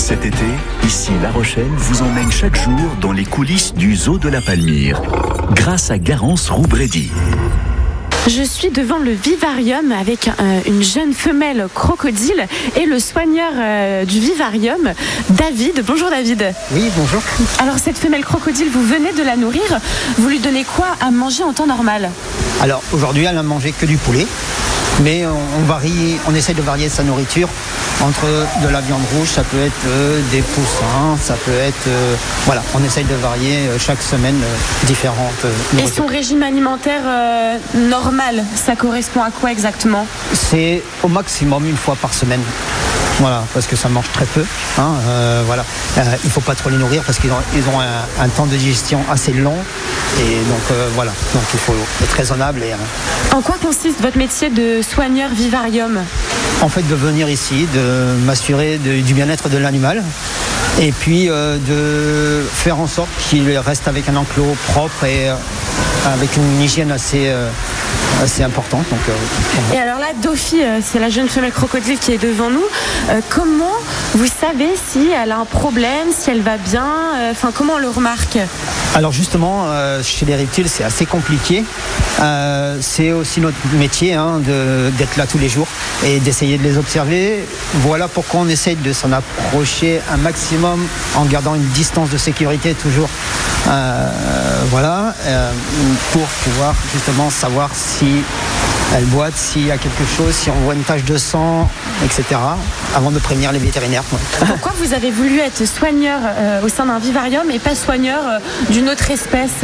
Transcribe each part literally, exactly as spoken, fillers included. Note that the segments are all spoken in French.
Cet été, ici La Rochelle vous emmène chaque jour dans les coulisses du zoo de la Palmyre, grâce à Garance Roubrédy. Je suis devant le vivarium avec euh, une jeune femelle crocodile et le soigneur euh, du vivarium, David. Bonjour David. Oui, bonjour. Alors cette femelle crocodile, vous venez de la nourrir. Vous lui donnez quoi à manger en temps normal? Alors aujourd'hui, elle n'a mangé que du poulet. Mais on, on, varie, on essaye de varier sa nourriture entre de la viande rouge, ça peut être euh, des poussins, ça peut être... Euh, voilà, on essaye de varier euh, chaque semaine euh, différentes euh, nourritures. Et son régime alimentaire euh, normal, ça correspond à quoi exactement? C'est au maximum une fois par semaine. Voilà, parce que ça mange très peu. Hein, euh, voilà. Euh, il ne faut pas trop les nourrir parce qu'ils ont, ils ont un, un temps de digestion assez long. Et donc euh, voilà, donc il faut être raisonnable. Et, euh... En quoi consiste votre métier de soigneur vivarium? En fait, de venir ici, de m'assurer de, du bien-être de l'animal. Et puis euh, de faire en sorte qu'il reste avec un enclos propre et euh, avec une hygiène assez, euh, assez importante. Donc, euh, et alors là, Dofi, euh, c'est la jeune femelle crocodile qui est devant nous. Euh, comment vous savez si elle a un problème, si elle va bien, enfin euh, comment on le remarque? Alors justement, euh, chez les reptiles, c'est assez compliqué. Euh, c'est aussi notre métier hein, de, d'être là tous les jours et d'essayer de les observer. Voilà pourquoi on essaye de s'en approcher un maximum en gardant une distance de sécurité toujours. Euh, voilà, euh, pour pouvoir justement savoir si elle boite, s'il y a quelque chose, si on voit une tache de sang, et cetera, avant de prévenir les vétérinaires. Pourquoi vous avez voulu être soigneur euh, au sein d'un vivarium et pas soigneur euh, d'une autre espèce?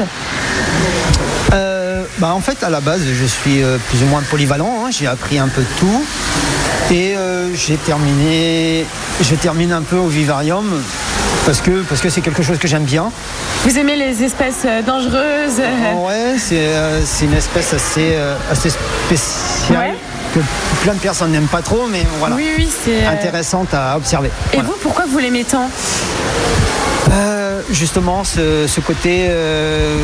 euh, bah En fait, à la base, je suis euh, plus ou moins polyvalent. Hein, j'ai appris un peu de tout. Et euh, j'ai terminé, je termine un peu au vivarium parce que, parce que c'est quelque chose que j'aime bien. Vous aimez les espèces dangereuses? Ouais, c'est, euh, c'est une espèce assez, euh, assez spéciale. Ouais. Que plein de personnes n'aiment pas trop, mais voilà, oui, oui, c'est intéressante à observer. Et voilà. vous, pourquoi vous l'aimez tant? euh, Justement, ce, ce côté euh,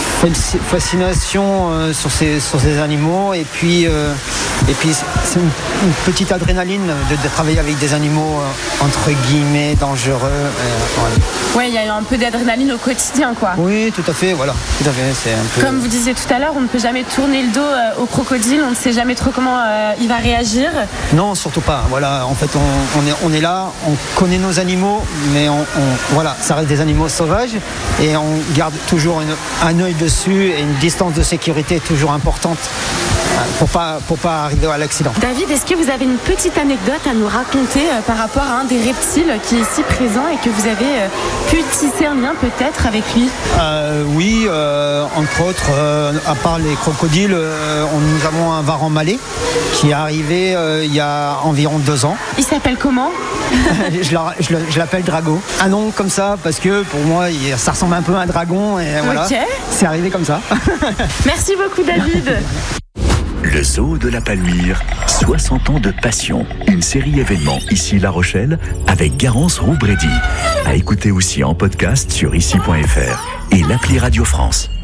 fascination euh, sur, ces, sur ces animaux, et puis, euh, et puis c'est une, une petite adrénaline de, de travailler avec des animaux euh, entre guillemets dangereux. Euh, voilà. Ouais, il y a un peu d'adrénaline au quotidien, quoi. Oui, tout à fait, voilà, tout à fait. C'est un peu... Comme vous disiez tout à l'heure, on ne peut jamais tourner le dos euh, au crocodile, on ne sait jamais trop comment euh, il va réagir. Non, surtout pas. Voilà, en fait, on, on, est, on est là, on connaît nos animaux, mais on, on, voilà, ça reste des animaux sauvages et on garde toujours une, un œil dessus et une distance de sécurité toujours importante pour pas pour pas arriver à l'accident. David, est-ce que vous avez une petite anecdote à nous raconter euh, par rapport à un des reptiles qui est ici présent et que vous avez euh, pu tisser un lien peut-être avec lui? euh, Oui, euh, entre autres, euh, à part les crocodiles, euh, on, nous avons un varan malais qui est arrivé euh, il y a environ deux ans. Il s'appelle comment? je, la, je, je l'appelle Drago. Un nom comme ça parce que pour moi, il, ça ressemble un peu à un dragon et voilà. Okay. C'est arrivé comme ça. Merci beaucoup David. Le zoo de la Palmyre, soixante ans de passion. Une série événement ici La Rochelle avec Garance Roubrédy. À écouter aussi en podcast sur ici point f r et l'appli Radio France.